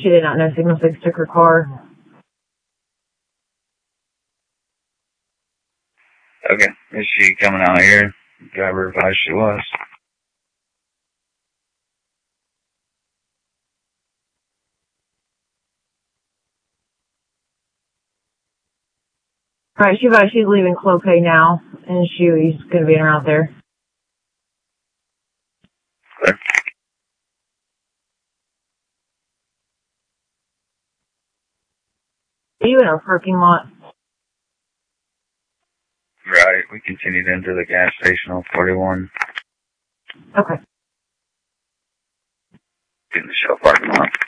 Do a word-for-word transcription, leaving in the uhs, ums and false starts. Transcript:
she did not know Signal six took her car. Okay. Is she coming out here? Driver advised she was. Alright, she advised she's leaving Cloquet now, and she's going to be in or out there. Clear. Are you in our parking lot? Right. We continued into the gas station on forty-one. Okay. In the Shell parking lot.